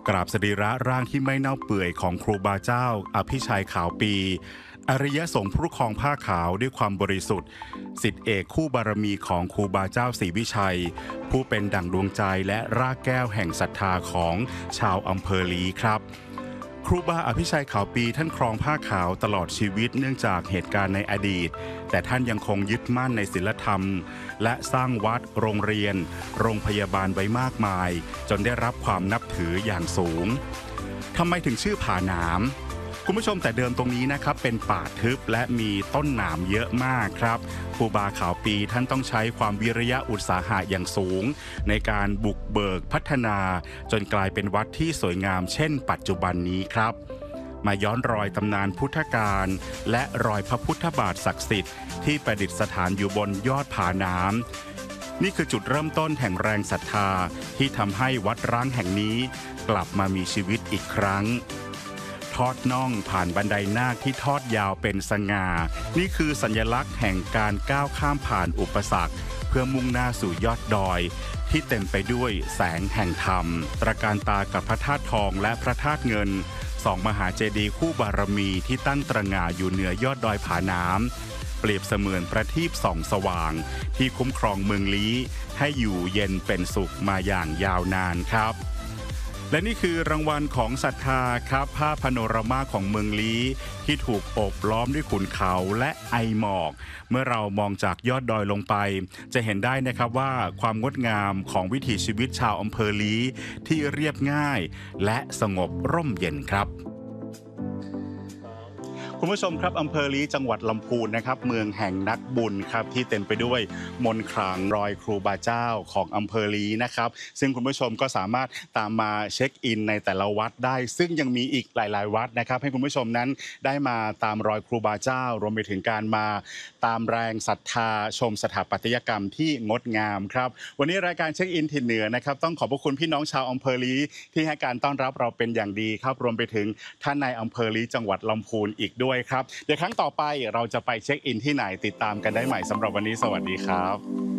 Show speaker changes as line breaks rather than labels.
กราบสรีระร่างที่ไม่เน่าเปื่อยของครูบาเจ้าอภิชัยขาวปีอริยสงฆ์ผู้ครองผ้าขาวด้วยความบริสุทธิ์ศิษย์เอกคู่บารมีของครูบาเจ้าศรีวิชัยผู้เป็นดั่งดวงใจและรากแก้วแห่งศรัทธาของชาวอำเภอลีครับครูบาอภิชัยขาวปีท่านครองผ้าขาวตลอดชีวิตเนื่องจากเหตุการณ์ในอดีตแต่ท่านยังคงยึดมั่นในศีลธรรมและสร้างวัดโรงเรียนโรงพยาบาลไว้มากมายจนได้รับความนับถืออย่างสูงทำไมถึงชื่อผาหนามคุณผู้ชมแต่เดิมตรงนี้นะครับเป็นป่าทึบและมีต้นหนามเยอะมากครับครูบาขาวปีท่านต้องใช้ความวิริยะอุตสาหะอย่างสูงในการบุกเบิกพัฒนาจนกลายเป็นวัดที่สวยงามเช่นปัจจุบันนี้ครับมาย้อนรอยตำนานพุทธกาลและรอยพระพุทธบาทศักดิ์สิทธิ์ที่ประดิษฐานอยู่บนยอดผาหนามนี่คือจุดเริ่มต้นแห่งแรงศรัทธาที่ทำให้วัดร้างแห่งนี้กลับมามีชีวิตอีกครั้งทอดน่องผ่านบันไดนาคที่ทอดยาวเป็นสง่านี่คือสัญลักษณ์แห่งการก้าวข้ามผ่านอุปสรรคเพื่อมุ่งหน้าสู่ยอดดอยที่เต็มไปด้วยแสงแห่งธรรมตระการตากับพระธาตุทองและพระธาตุเงินสองมหาเจดีย์คู่บารมีที่ตั้งตระหง่าอยู่เหนือยอดดอยผาหนามเปรียบเสมือนประทีปส่องสว่างที่คุ้มครองเมืองลี้ให้อยู่เย็นเป็นสุขมาอย่างยาวนานครับและนี่คือรางวัลของศรัทธาครับภาพพาโนรามาของเมืองลี้ที่ถูกโอบล้อมด้วยขุนเขาและไอหมอกเมื่อเรามองจากยอดดอยลงไปจะเห็นได้นะครับว่าความงดงามของวิถีชีวิตชาวอำเภอลี้ที่เรียบง่ายและสงบร่มเย็นครับคุณผู้ชมครับอำเภอลี้จังหวัดลำพูนนะครับเมืองแห่งนักบุญครับที่เต็มไปด้วยมนต์ขลังรอยครูบาเจ้าของอำเภอลี้นะครับซึ่งคุณผู้ชมก็สามารถตามมาเช็คอินในแต่ละวัดได้ซึ่งยังมีอีกหลายๆวัดนะครับให้คุณผู้ชมนั้นได้มาตามรอยครูบาเจ้ารวมไปถึงการมาตามแรงศรัทธาชมสถาปัตยกรรมที่งดงามครับวันนี้รายการเช็คอินถิ่นเหนือนะครับต้องขอบพระคุณพี่น้องชาวอำเภอลี้ที่ให้การต้อนรับเราเป็นอย่างดีครับรวมไปถึงท่านนายอำเภอลี้จังหวัดลำพูนอีกด้วยครับเดี๋ยวครั้งต่อไปเราจะไปเช็คอินที่ไหนติดตามกันได้ใหม่สำหรับวันนี้สวัสดีครับ